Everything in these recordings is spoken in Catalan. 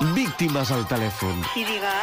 Víctimes al telèfon. Sí, diga.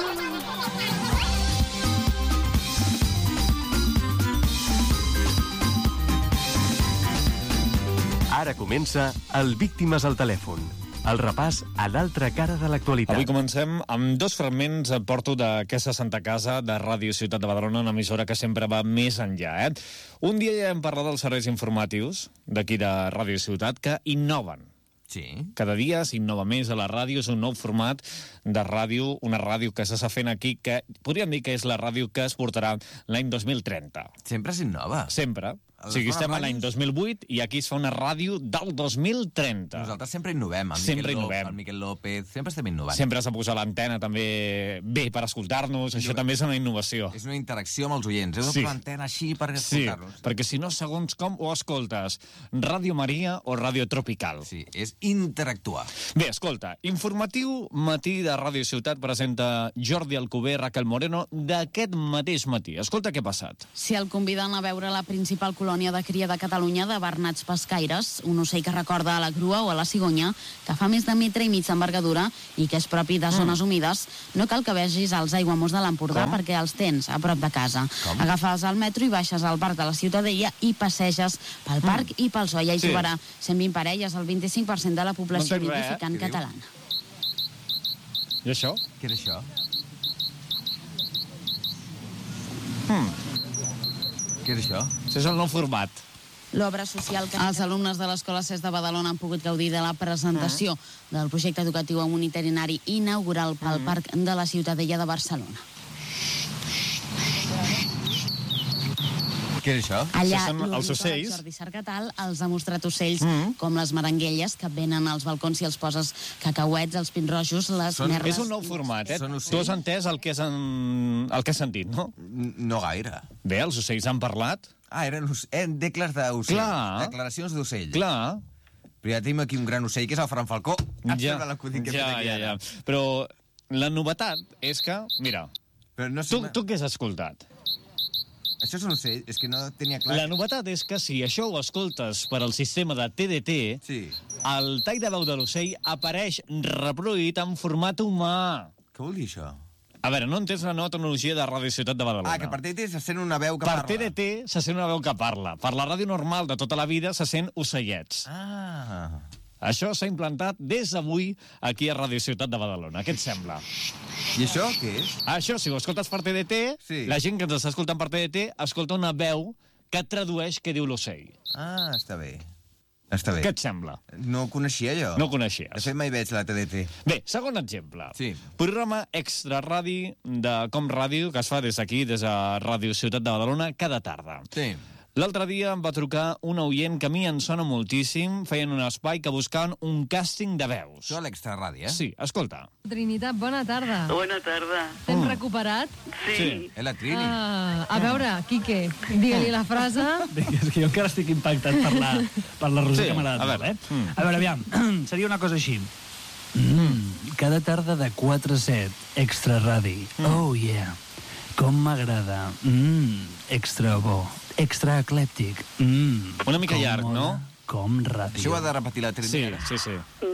Ara comença el Víctimes al telèfon. El repàs a l'altra cara de l'actualitat. Avui comencem amb dos fragments. Porto d'aquesta Santa Casa de Ràdio Ciutat de Badalona, una emissora que sempre va més enllà. Un dia ja hem parlat dels serveis informatius d'aquí de Ràdio Ciutat que innoven. Sí. Cada dia s'innova més a la ràdio, és un nou format de ràdio, una ràdio que s'està fent aquí, que podríem dir que és la ràdio que es portarà l'any 2030. Sempre s'innova. Sempre. O sigui, estem a l'any 2008 i aquí es fa una ràdio del 2030. Nosaltres sempre innovem. El Miquel López, sempre estem innovant. Sempre s'ha posat l'antena també bé per escoltar-nos, això també és una innovació. És una interacció amb els oients. Heu de posar l'antena així per escoltar-nos. Sí, perquè si no, segons com ho escoltes, Ràdio Maria o Ràdio Tropical. Sí, és interactuar. Bé, escolta, informatiu matí de Ràdio Ciutat presenta Jordi Alcover, Raquel Moreno, d'aquest mateix matí. Escolta què ha passat. Si el conviden a veure la principal colònia de cria de Catalunya de bernats pescaires, un ocell que recorda a la grua o a la cigonya, que fa més de metre i mig d'envergadura i que és propi de zones humides, no cal que vegis els aiguamolls de l'Empordà perquè els tens a prop de casa. Agafes el metro i baixes al parc de la Ciutadella i passeges pel parc i pel zoo. Ja hi trobarà 120 parelles, el 25% de la població nidificant catalana. I això? Què és això? Què és això? Això és el nou format. L'obra social que els alumnes de l'Escola CES de Badalona han pogut gaudir de la presentació del projecte educatiu amb un itinerari inaugural pel Parc de la Ciutadella de Barcelona. Què és això? Allà, els ocells. Jordi Sargatal els ha mostrat ocells com les merenguelles que venen als balcons i els poses cacauets, els pins-rojos, les merles... És un nou format, Tu has entès el que has sentit, no? No gaire. Bé, els ocells han parlat. Eren declars d'ocell. Clar. Declaracions d'ocell. Clar. Però ja tenim aquí un gran ocell, que és el Ferran Falcó. Ja. Però la novetat és que, mira, tu què has escoltat? Això és un ocell, és que no tenia clar... La novetat és que si això ho escoltes per al sistema de TDT, el tall de veu de l'ocell apareix reproduït en format humà. Què vol dir això? A veure, no entens la nova tecnologia de Ràdio Ciutat de Badalona. Que per TDT se sent una veu que parla. Per TDT se sent una veu que parla. Per la ràdio normal de tota la vida se sent ocellets. Això s'ha implantat des d'avui aquí a Ràdio Ciutat de Badalona. Què et sembla? I això què és? Això, si ho escoltes per TDT, la gent que ens està escoltant per TDT escolta una veu que tradueix què diu l'ocell. Està bé. Està bé. Què et sembla? No ho coneixia, jo. No ho coneixies. De fet, mai veig la TDT. Bé, segon exemple. Programa extra ràdio de Com Ràdio, que es fa des d'aquí, des de Ràdio Ciutat de Badalona, cada tarda. L'altre dia em va trucar un oient que a mi em sona moltíssim. Feien un espai que buscaven un càsting de veus. Això a l'extra ràdio, Sí, escolta. Trinitat, bona tarda. Bona tarda. T'hem recuperat? Sí. És la Trini. A veure, Quique, digue-li la frase. És que jo encara estic impactat per la Roser que m'ha agradat molt, A veure, aviam, seria una cosa així. Cada tarda de 4 a 7, extra ràdio. Oh, yeah. Com m'agrada. Extra bo. Extra eclèptic. Una mica llarg, no? Com ràdio. Això ho ha de repetir la Trini. Sí.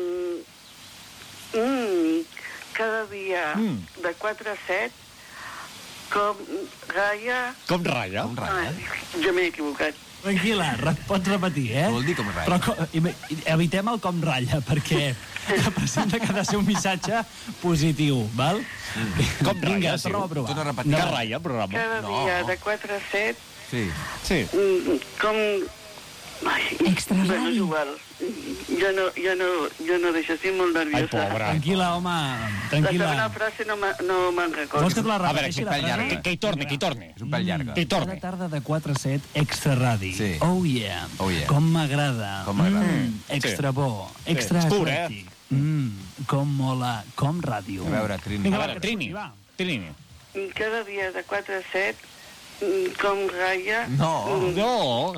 Cada dia de 4 a 7, com ratlla... Com ratlla? Jo m'he equivocat. Tranquil·la, pots repetir, Vol dir com ratlla. Però evitem el com ratlla, perquè representa que ha de ser un missatge positiu, val? Com ratlla, sí. Torna a provar. Torna a repetir. Que ratlla el programa? Cada dia de 4 a 7, Sí. com... Extra ràdio. Bueno, és igual. Jo no deixo, estic molt nerviosa. Ai, pobra. Tranquil·la, home, tranquil·la. La segona frase no me'n recordo. Vols que te la A veure, repeteixi, la frase? que hi torni. És un pèl llarga. Que hi torni. Cada tarda de 4 a 7, extra ràdio. Sí. Oh, yeah. Oh, yeah. Com m'agrada. Com m'agrada. Extra bo. Extra És pur, eclèctic. Com mola. Com ràdio. A veure, Trini. A veure, Trini. Cada dia de 4 a 7, com ratlla... No.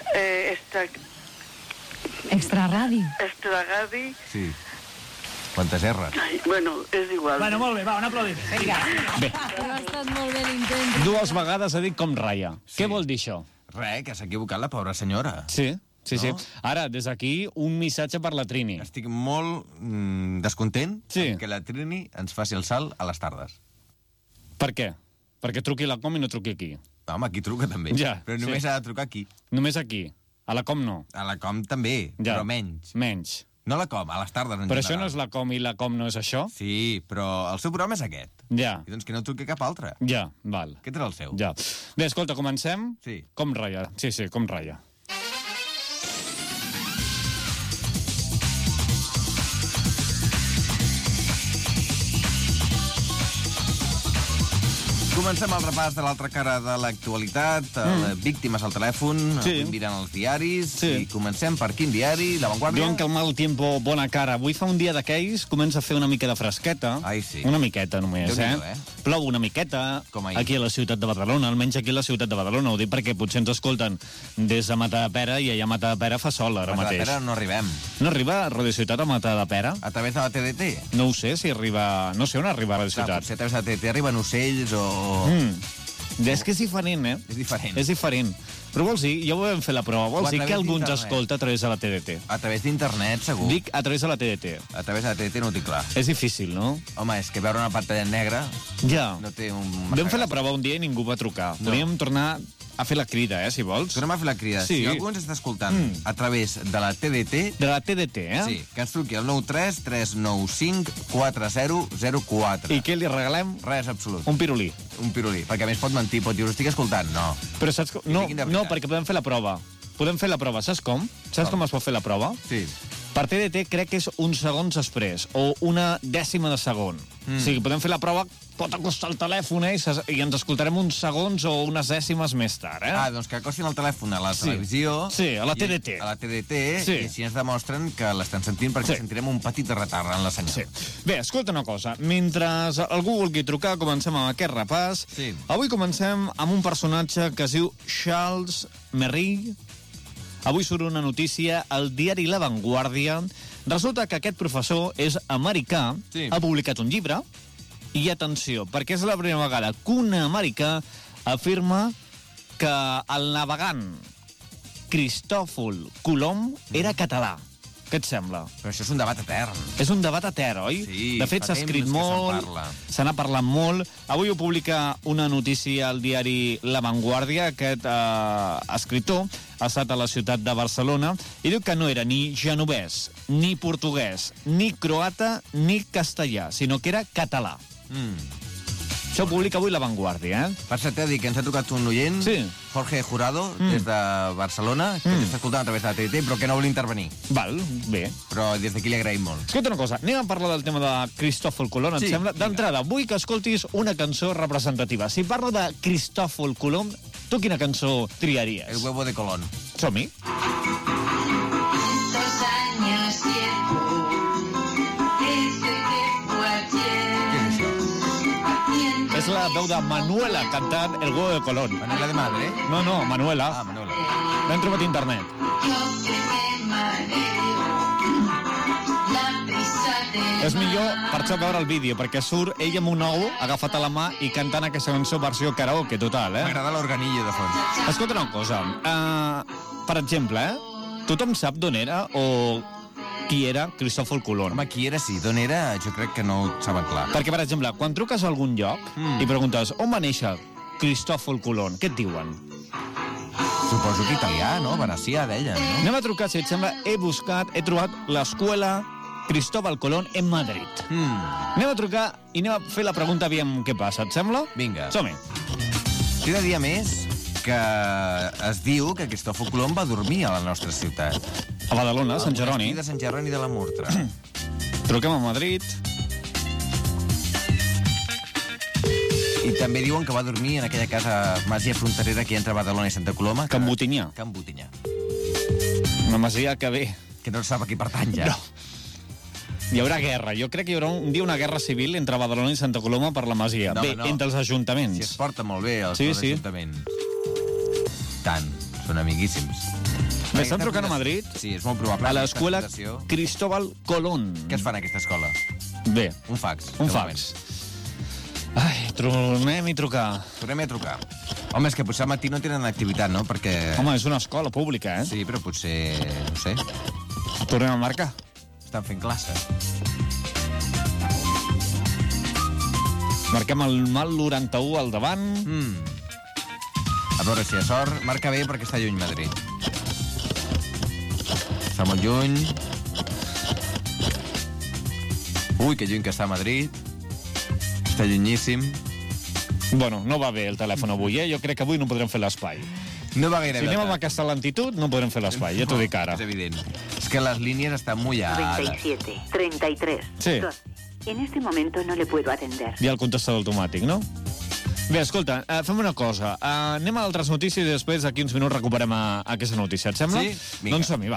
Extra ràdio. Extra ràdio... Sí. Quantes R's? Bueno, és igual. Bueno, molt bé, va, un aplaudiment. Vinga. Però ha estat molt bé l'intent. 2 vegades ha dit com ratlla. Què vol dir això? Res, que s'ha equivocat la pobra senyora. Sí. Sí, sí. Ara, des d'aquí, un missatge per la Trini. Estic molt descontent que la Trini ens faci el salt a les tardes. Per què? Perquè truqui a la Com i no truqui aquí. Home, aquí truca també. Ja, però només ha de trucar aquí. Només aquí. A la Com no. A la Com també, però menys. Menys. No a la Com, a les tardes en general. Però això no és la Com i la Com no és això? Sí, però el seu programa és aquest. Ja. I doncs que no truqui cap altre. Ja, val. Aquest és el seu. Ja. Bé, escolta, comencem? Sí. Com ratlla. Sí, com ratlla. Comencem el repàs de l'altra cara de l'actualitat, víctimes al telèfon, mirant els diaris, i comencem per quin diari? La Vanguardia? Diuen que el mal tiempo, bona cara. Avui fa un dia d'aquells, comença a fer una mica de fresqueta. Ai, sí. Una miqueta només, Plou una miqueta, aquí a la ciutat de Badalona, almenys aquí a la ciutat de Badalona. Ho dic perquè potser ens escolten des de Matadepera i allà a Matadepera fa sol ara mateix. A Matadepera no arribem. No arriba Radio Ciutat a Matadepera? A través de la TDT? No ho sé, si arriba... No sé on arriba Radio Ciutat. Potser a través de la TDT arriben ocells o... És que és diferent, És diferent. És diferent. Però vols dir, ja ho vam fer la prova, vols dir que algú ens escolta a través de la TDT? A través d'internet, segur. Dic a través de la TDT. A través de la TDT no ho tinc clar. És difícil, no? Home, és que veure una pantalla negra... Ja. No té un... Vam fer la prova un dia i ningú va trucar. Podríem tornar a fer la crida, si vols. Tornem a fer la crida. Sí. Si algú ens està escoltant a través de la TDT... De la TDT, Sí, que ens truqui al 93 395 4004. I què li regalem? Res, absolut. Un pirulí. Un pirulí, perquè a més pot mentir, pot dir, ho estic escoltant. No. Però saps com? No, perquè podem fer la prova. Podem fer la prova, saps com? Saps com es pot fer la prova? Sí. Per TDT crec que és uns segons després, o una dècima de segon. O sigui, podem fer la prova, pot acostar el telèfon, i ens escoltarem uns segons o unes dècimes més tard, doncs que acostin el telèfon a la televisió... Sí, a la TDT. A la TDT, i així ens demostren que l'estan sentint, perquè sentirem un petit retard en la senyal. Sí. Bé, escolta una cosa. Mentre algú vulgui trucar, comencem amb aquest repàs. Sí. Avui comencem amb un personatge que es diu Charles Merrill. Avui surt una notícia al diari La Vanguardia. Resulta que aquest professor és americà, ha publicat un llibre, i atenció, perquè és la primera vegada que un americà afirma que el navegant Cristòfol Colom era català. Què et sembla? Però això és un debat etern. És un debat etern, oi? Sí, de fet, s'ha escrit molt, se n'ha parlat molt. Avui ho publica una notícia al diari La Vanguardia. Aquest escriptor ha estat a la ciutat de Barcelona i diu que no era ni genovès, ni portuguès, ni croata, ni castellà, sinó que era català. Això ho publica avui La Vanguardia, Per cert, t'he de dir que ens ha trucat un oient, Jorge Jurado, des de Barcelona, que ens està escoltant a través de la TDT, però que no vol intervenir. Val, bé. Però des d'aquí li agraïm molt. Escolta una cosa, anem a parlar del tema de Cristòfol Colom, et sembla? D'entrada, vull que escoltis una cançó representativa. Si parlo de Cristòfol Colom, tu quina cançó triaries? El huevo de Colón. Som-hi. És la veu de Manuela cantant El huevo de Colón. Manuela de madre? No, Manuela. Ah, Manuela. L'hem trobat a internet. És millor per això veure el vídeo, perquè surt ell amb un ou agafat a la mà i cantant aquesta cançó versió karaoke total, M'agrada l'organillo de fons. Escolta una cosa. Per exemple, tothom sap d'on era o qui era Cristòfol Colom? Home, qui era sí, d'on era, jo crec que no ho saben clar. Perquè, per exemple, quan truques a algun lloc i preguntes on va néixer Cristòfol Colom, què et diuen? Suposo que italià, no? Venecià, deien, no? Anem a trucar, si et sembla, he trobat l'escola Cristóbal Colón en Madrid. Anem a trucar i anem a fer la pregunta, aviam què passa, et sembla? Vinga. Som-hi. T'he de dir, a més, que es diu que Cristòfol Colom va dormir a la nostra ciutat. A Badalona, Sant Jeroni. De Sant Jeroni de la Murtra. Truquem a Madrid. I també diuen que va dormir en aquella casa masia fronterera que hi ha entre Badalona i Santa Coloma. Can Botinyà. Can Botinyà. Una masia que bé. Que no sap a qui pertany ja. No. Hi haurà guerra. Jo crec que hi haurà un dia una guerra civil entre Badalona i Santa Coloma per la masia. No, bé, entre els ajuntaments. Si es porta molt bé, els ajuntaments. Tant. Són amiguíssims. Bé, estan trucant a Madrid? Sí, és molt probable. A l'escola Cristóbal Colón. Què es fa en aquesta escola? Bé. Un fax. Un fax. Ai, tornem-hi a trucar. Tornem-hi a trucar. Home, és que potser al matí no tenen activitat, no? Perquè... Home, és una escola pública, eh? Sí, però potser... no sé. Tornem a marcar. Estan fent classe. Marquem el mal 91 al davant. A veure si hi ha sort. Marca bé perquè està lluny Madrid. Està molt lluny. Ui, que lluny que està Madrid. Està llunyíssim. Bueno, no va bé el telèfon avui, eh? Jo crec que avui no podrem fer l'espai. No va gaire bé. Si anem amb aquesta lentitud, no podrem fer l'espai, ja t'ho dic ara. És evident. És que les línies estan mullades. 37, 33. Sí. 12. En este momento no le puedo atender. I el contestador automàtic, no? Bé, escolta, fem una cosa. Anem a altres notícies i després d'aquí uns minuts recuperem aquesta notícia, et sembla? Sí? Vinga. Doncs som-hi, va.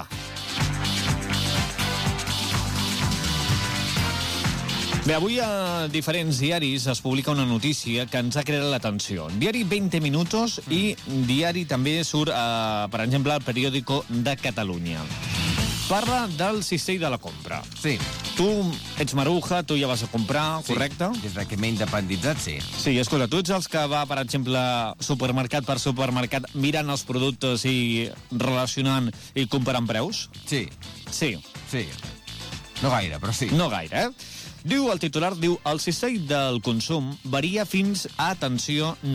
Bé, avui a diferents diaris es publica una notícia que ens ha creat l'atenció. Diari 20 Minutos i diari també surt, per exemple, el periòdico de Catalunya. Parla del cistell de la compra. Sí. Tu ets maruja, tu ja vas a comprar, Sí. correcte? Des que m'he independitzat, sí. Sí, escolta, tu ets els que va, per exemple, supermercat per supermercat, mirant els productes i relacionant i comparant preus? Sí. Sí. Sí. No gaire, però sí. No gaire, eh? Diu el titular, diu, el cistell del consum varia fins a, atenció,